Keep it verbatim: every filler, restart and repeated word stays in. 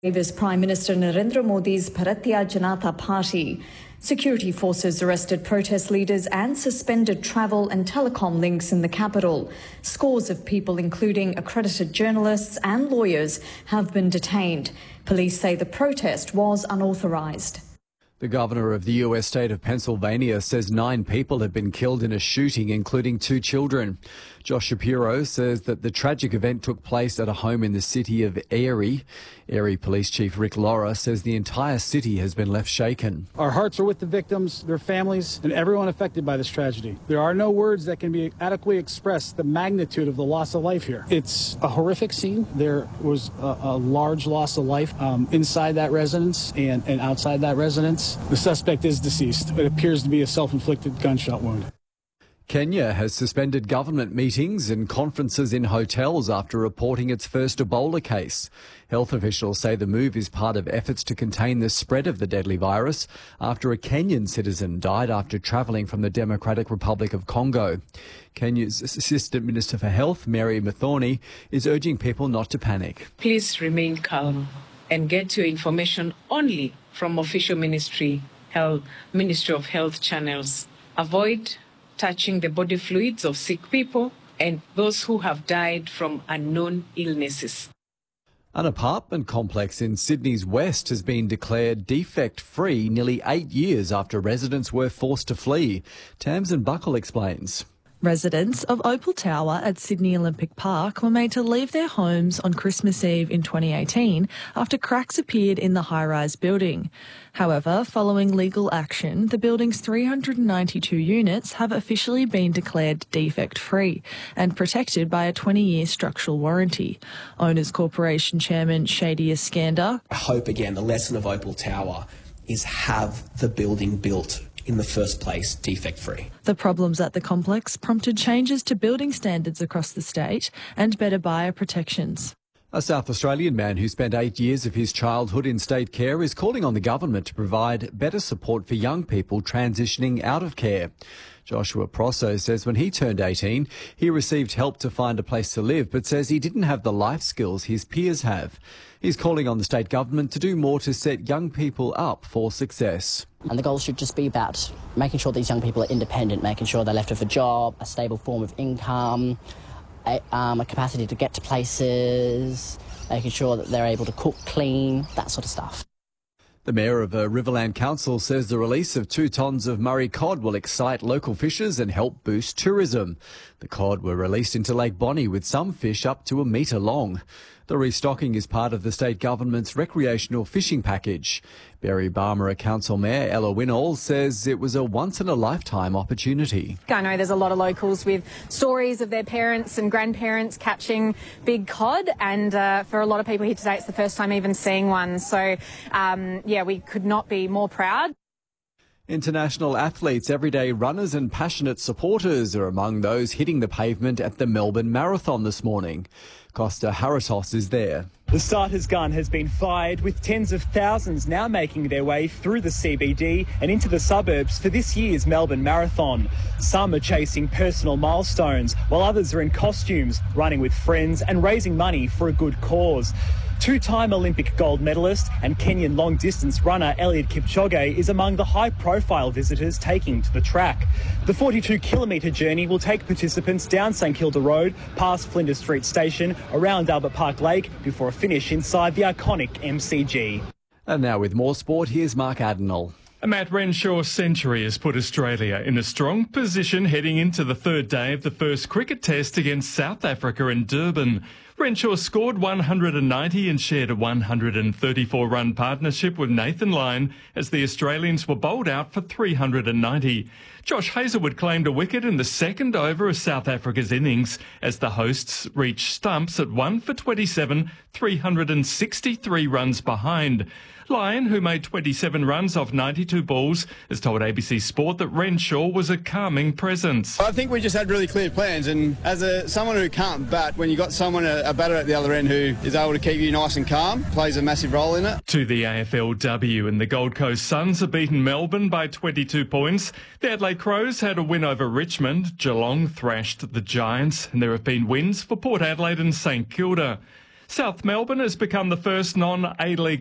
is Prime Minister Narendra Modi's Bharatiya Janata Party. Security forces arrested protest leaders and suspended travel and telecom links in the capital. Scores of people, including accredited journalists and lawyers, have been detained. Police say the protest was unauthorised. The governor of the U S state of Pennsylvania says nine people have been killed in a shooting, including two children. Josh Shapiro says that the tragic event took place at a home in the city of Erie. Erie Police Chief Rick Laura says the entire city has been left shaken. Our hearts are with the victims, their families, and everyone affected by this tragedy. There are no words that can be adequately express the magnitude of the loss of life here. It's a horrific scene. There was a, a large loss of life um, inside that residence and, and outside that residence. The suspect is deceased. It appears to be a self-inflicted gunshot wound. Kenya has suspended government meetings and conferences in hotels after reporting its first Ebola case. Health officials say the move is part of efforts to contain the spread of the deadly virus after a Kenyan citizen died after travelling from the Democratic Republic of Congo. Kenya's Assistant Minister for Health, Mary Muthoni, is urging people not to panic. Please remain calm and get your information only from official ministry, health, Ministry of Health channels. Avoid touching the body fluids of sick people and those who have died from unknown illnesses. An apartment complex in Sydney's West has been declared defect-free nearly eight years after residents were forced to flee. Tamsin Buckle explains. Residents of Opal Tower at Sydney Olympic Park were made to leave their homes on Christmas Eve in twenty eighteen after cracks appeared in the high-rise building. However, following legal action, the building's three hundred ninety-two units have officially been declared defect-free and protected by a twenty-year structural warranty. Owners Corporation Chairman Shadi Iskander. I hope, again, the lesson of Opal Tower is have the building built in the first place defect-free. The problems at the complex prompted changes to building standards across the state and better buyer protections. A South Australian man who spent eight years of his childhood in state care is calling on the government to provide better support for young people transitioning out of care. Joshua Prosso says when he turned eighteen, he received help to find a place to live, but says he didn't have the life skills his peers have. He's calling on the state government to do more to set young people up for success. And the goal should just be about making sure these young people are independent, making sure they're left with a job, a stable form of income, a, um, a capacity to get to places, making sure that they're able to cook, clean, that sort of stuff. The Mayor of uh, Riverland Council says the release of two tonnes of Murray cod will excite local fishers and help boost tourism. The cod were released into Lake Bonny with some fish up to a metre long. The restocking is part of the state government's recreational fishing package. Barry Barmera Council Mayor Ella Winnall says it was a once-in-a-lifetime opportunity. I know there's a lot of locals with stories of their parents and grandparents catching big cod, and uh, for a lot of people here today it's the first time even seeing one. So, um, yeah, we could not be more proud. International athletes, everyday runners and passionate supporters are among those hitting the pavement at the Melbourne Marathon this morning. Costa Haratos is there. The starter's gun has been fired, with tens of thousands now making their way through the C B D and into the suburbs for this year's Melbourne Marathon. Some are chasing personal milestones, while others are in costumes, running with friends and raising money for a good cause. Two-time Olympic gold medalist and Kenyan long-distance runner Eliud Kipchoge is among the high-profile visitors taking to the track. The forty-two kilometre journey will take participants down St Kilda Road, past Flinders Street Station, around Albert Park Lake, before a finish inside the iconic M C G. And now with more sport, here's Mark Adenall. A Matt Renshaw century has put Australia in a strong position heading into the third day of the first cricket test against South Africa in Durban. Renshaw scored one hundred ninety and shared a one hundred thirty-four run partnership with Nathan Lyon as the Australians were bowled out for three hundred ninety. Josh Hazlewood claimed a wicket in the second over of South Africa's innings as the hosts reached stumps at one for twenty-seven, three hundred sixty-three runs behind. Lyon, who made twenty-seven runs off ninety-two balls, has told A B C Sport that Renshaw was a calming presence. I think we just had really clear plans, and as a someone who can't bat, when you got someone, a, a batter at the other end who is able to keep you nice and calm, plays a massive role in it. To the A F L W, and the Gold Coast Suns have beaten Melbourne by twenty-two points. The Adelaide Crows had a win over Richmond. Geelong thrashed the Giants, and there have been wins for Port Adelaide and St Kilda. South Melbourne has become the first non-A-League